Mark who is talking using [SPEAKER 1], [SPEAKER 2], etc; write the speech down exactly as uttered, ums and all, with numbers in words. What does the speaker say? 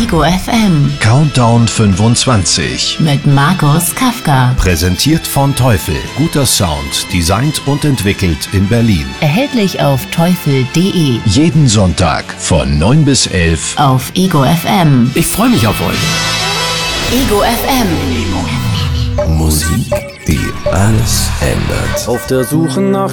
[SPEAKER 1] Ego F M.
[SPEAKER 2] Countdown fünfundzwanzig.
[SPEAKER 1] Mit Markus Kafka.
[SPEAKER 3] Präsentiert von Teufel. Guter Sound, designt und entwickelt in Berlin.
[SPEAKER 1] Erhältlich auf teufel punkt de.
[SPEAKER 2] Jeden Sonntag von neun bis elf
[SPEAKER 1] auf Ego F M.
[SPEAKER 3] Ich freue mich auf euch.
[SPEAKER 1] Ego F M.
[SPEAKER 4] Musik, die alles ändert.
[SPEAKER 5] Auf der Suche nach